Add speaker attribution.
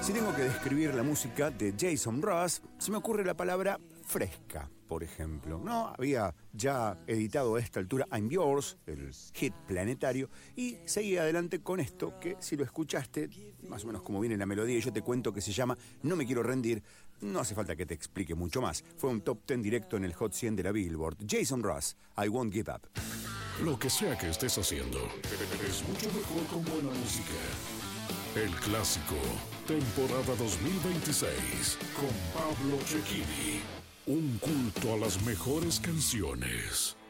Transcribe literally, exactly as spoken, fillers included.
Speaker 1: Si tengo que describir la música de Jason Mraz, se me ocurre la palabra fresca, por ejemplo. No había ya editado a esta altura I'm Yours, el hit planetario, y seguí adelante con esto que, si lo escuchaste, más o menos como viene la melodía, y yo te cuento que se llama No me quiero rendir, no hace falta que te explique mucho más. Fue un top ten directo en el Hot cien de la Billboard. Jason Mraz, I Won't Give Up.
Speaker 2: Lo que sea que estés haciendo, es mucho mejor con buena música. El Clásico, temporada dos mil veintiséis, con Pablo Cecchini. Un culto a las mejores canciones.